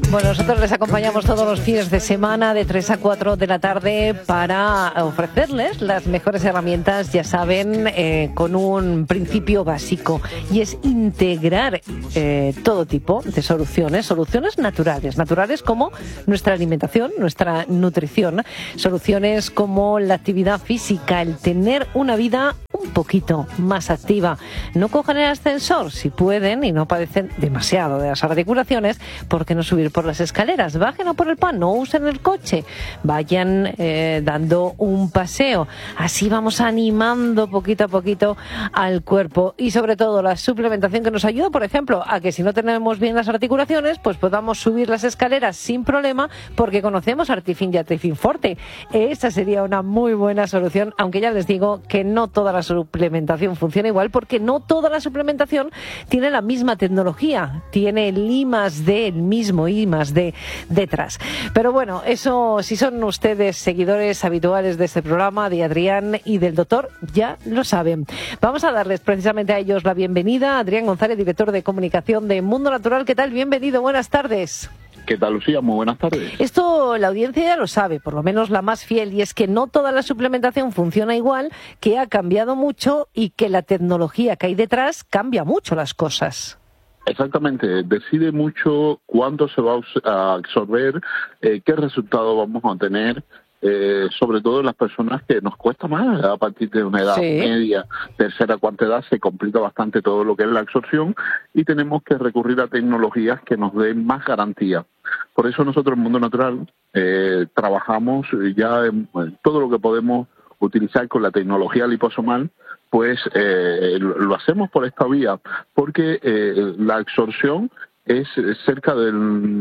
Bueno, nosotros les acompañamos todos los fines de semana de 3 a 4 de la tarde para ofrecerles las mejores herramientas, ya saben, con un principio básico, y es integrar todo tipo de soluciones naturales como nuestra alimentación, nuestra nutrición, soluciones como la actividad física, el tener una vida un poquito más activa. No cojan el ascensor si pueden y no padecen demasiado de las articulaciones, ¿por qué no subir por las escaleras? Bajen a por el pan, no usen el coche, vayan dando un paseo. Así vamos animando poquito a poquito al cuerpo, y sobre todo la suplementación que nos ayuda, por ejemplo, a que si no tenemos bien las articulaciones, pues podamos subir las escaleras sin problema, porque conocemos Artifin y Artifin Forte. Esa sería una muy buena solución, aunque ya les digo que no toda la suplementación funciona igual, porque no toda la suplementación tiene la misma tecnología, tiene el I+D, el mismo I+D detrás. Pero bueno, eso, si son ustedes seguidores habituales de este programa, de Adrián y del doctor, ya lo saben. Vamos a darles precisamente a ellos la bienvenida. Adrián González, director de comunicación de Mundo Natural. ¿Qué tal? Bienvenido, buenas tardes. ¿Qué tal, Lucía? Muy buenas tardes. Esto la audiencia ya lo sabe, por lo menos la más fiel, y es que no toda la suplementación funciona igual, que ha cambiado mucho y que la tecnología que hay detrás cambia mucho las cosas. Exactamente, decide mucho cuánto se va a absorber, qué resultado vamos a tener, sobre todo en las personas que nos cuesta más a partir de una edad media, tercera, cuarta edad, se complica bastante todo lo que es la absorción y tenemos que recurrir a tecnologías que nos den más garantía. Por eso nosotros en Mundo Natural trabajamos ya en todo lo que podemos utilizar con la tecnología liposomal, pues lo hacemos por esta vía, porque la absorción es cerca del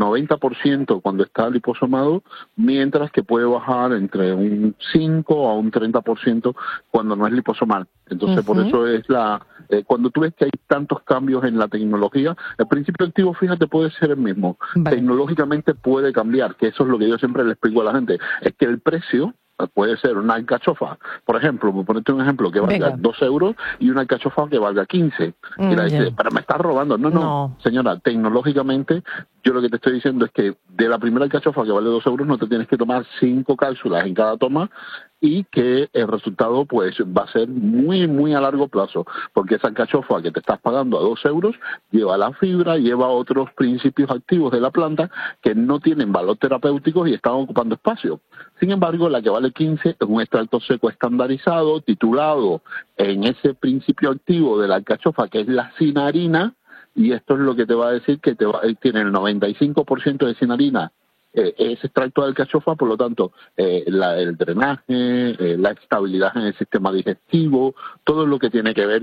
90% cuando está liposomado, mientras que puede bajar entre un 5 a un 30% cuando no es liposomal. Entonces, por eso es cuando tú ves que hay tantos cambios en la tecnología, el principio activo, fíjate, puede ser el mismo. Vale. Tecnológicamente puede cambiar, que eso es lo que yo siempre le explico a la gente, es que el precio puede ser una alcachofa, por ejemplo, por ponerte un ejemplo, que valga 2 euros y una alcachofa que valga 15. Y la dice, pero me estás robando. No, señora, tecnológicamente, yo lo que te estoy diciendo es que de la primera alcachofa que vale 2 euros no te tienes que tomar 5 cápsulas en cada toma, y que el resultado pues va a ser muy, muy a largo plazo, porque esa alcachofa que te estás pagando a 2 euros lleva la fibra, lleva otros principios activos de la planta que no tienen valor terapéutico y están ocupando espacio. Sin embargo, la que vale 15 es un extracto seco estandarizado, titulado en ese principio activo de la alcachofa, que es la cinarina, y esto es lo que te va a decir que tiene el 95% de cinarina. Ese extracto de alcachofa, por lo tanto, el drenaje, la estabilidad en el sistema digestivo, todo lo que tiene que ver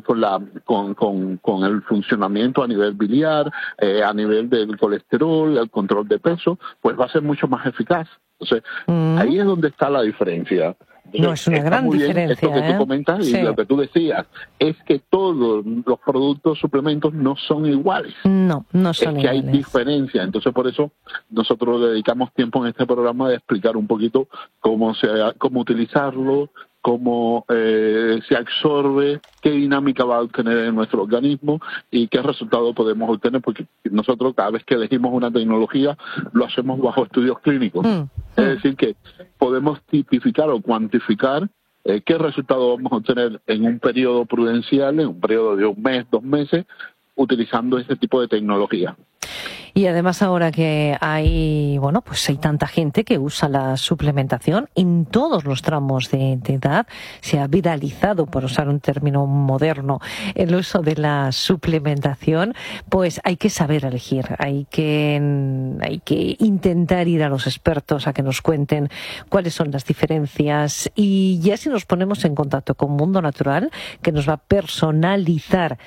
con el funcionamiento a nivel biliar, a nivel del colesterol, el control de peso, pues va a ser mucho más eficaz. Entonces, ahí es donde está la diferencia. Entonces, no, es una gran diferencia. Esto que tú comentas y lo que tú decías es que todos los productos, suplementos no son iguales. No son iguales. Es que hay diferencia. Entonces, por eso nosotros le dedicamos tiempo en este programa de explicar un poquito cómo utilizarlo, cómo se absorbe, qué dinámica va a obtener en nuestro organismo y qué resultado podemos obtener, porque nosotros cada vez que elegimos una tecnología lo hacemos bajo estudios clínicos. Es decir, que podemos tipificar o cuantificar qué resultado vamos a obtener en un periodo prudencial, en un periodo de 1 mes, 2 meses, utilizando este tipo de tecnología. Y además ahora que hay tanta gente que usa la suplementación en todos los tramos de edad, se ha viralizado, por usar un término moderno, el uso de la suplementación, pues hay que saber elegir, hay que intentar ir a los expertos a que nos cuenten cuáles son las diferencias, y ya si nos ponemos en contacto con Mundo Natural, que nos va a personalizar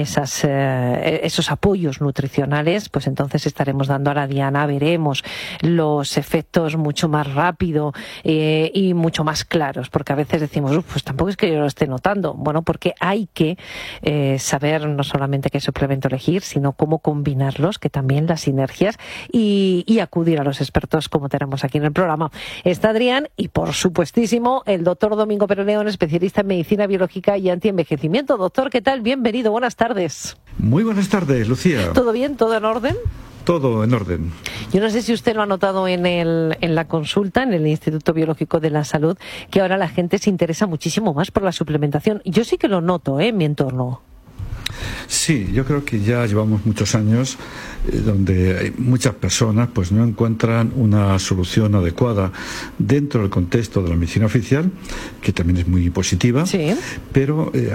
esos apoyos nutricionales, pues entonces estaremos dando a la diana, veremos los efectos mucho más rápido y mucho más claros, porque a veces decimos, pues tampoco es que yo lo esté notando. Bueno, porque hay que saber no solamente qué suplemento elegir, sino cómo combinarlos, que también las sinergias, y acudir a los expertos como tenemos aquí en el programa. Está Adrián y, por supuestísimo, el doctor Domingo Peroleón, especialista en medicina biológica y antienvejecimiento. Doctor, ¿qué tal? Bienvenido, buenas tardes. Muy buenas tardes, Lucía. ¿Todo bien? ¿Todo en orden? Todo en orden. Yo no sé si usted lo ha notado en la consulta, en el Instituto Biológico de la Salud, que ahora la gente se interesa muchísimo más por la suplementación. Yo sí que lo noto en mi entorno. Sí, yo creo que ya llevamos muchos años donde muchas personas pues no encuentran una solución adecuada dentro del contexto de la medicina oficial, que también es muy positiva, sí, pero